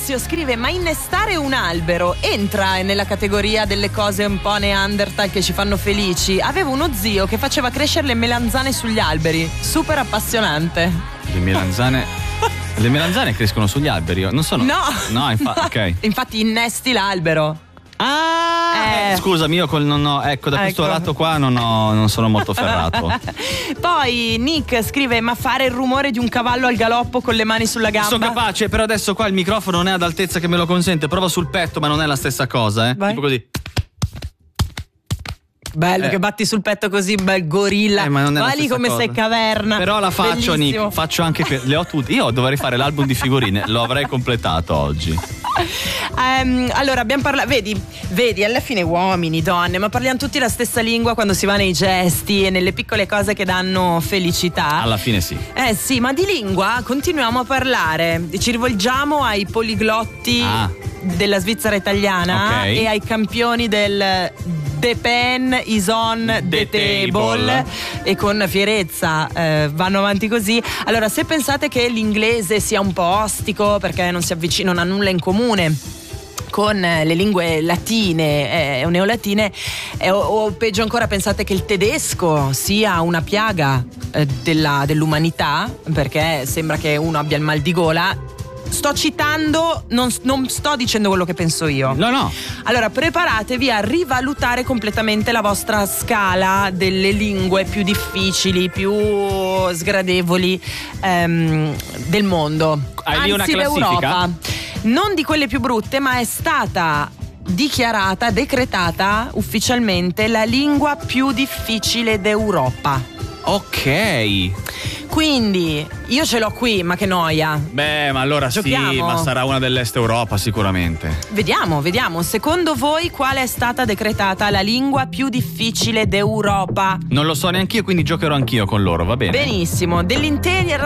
Alessio scrive: ma innestare un albero entra nella categoria delle cose un po' Neanderthal che ci fanno felici? Avevo uno zio che faceva crescere le melanzane sugli alberi, super appassionante. Le melanzane crescono sugli alberi? Non sono. No, ok. Infatti innesti l'albero. Scusami, io da questo lato qua non sono molto ferrato. Poi Nick scrive: ma fare il rumore di un cavallo al galoppo con le mani sulla gamba? Sono capace, però adesso qua il microfono non è ad altezza che me lo consente. Prova sul petto, ma non è la stessa cosa, Vai. Tipo così. Bello che batti sul petto così, bel gorilla. Ma non è vai lì come cosa. sei caverna. Però la faccio, bellissimo. Nick. Faccio anche le ho tutte. Io dovrei fare l'album di figurine. Lo avrei completato oggi. Allora abbiamo parlato. Vedi, alla fine uomini, donne, ma parliamo tutti la stessa lingua quando si va nei gesti e nelle piccole cose che danno felicità. Alla fine sì. Sì, ma di lingua continuiamo a parlare. Ci rivolgiamo ai poliglotti della Svizzera italiana, okay, e ai campioni del The pen is on the table, e con fierezza vanno avanti così. Allora, se pensate che l'inglese sia un po' ostico perché non si avvicina, non ha nulla in comune con le lingue latine o neolatine, o peggio ancora pensate che il tedesco sia una piaga dell'umanità perché sembra che uno abbia il mal di gola. Sto citando, non sto dicendo quello che penso io. No. Allora, preparatevi a rivalutare completamente la vostra scala delle lingue più difficili, più sgradevoli del mondo. Hai lì una classifica? D'Europa. Non di quelle più brutte, ma è stata decretata ufficialmente la lingua più difficile d'Europa. Ok. Quindi io ce l'ho qui, ma che noia. Beh, ma allora Giochiamo? sì, ma sarà una dell'Est Europa sicuramente. Vediamo. Secondo voi quale è stata decretata la lingua più difficile d'Europa? Non lo so neanch'io, quindi giocherò anch'io con loro, va bene? Benissimo. Dell'intera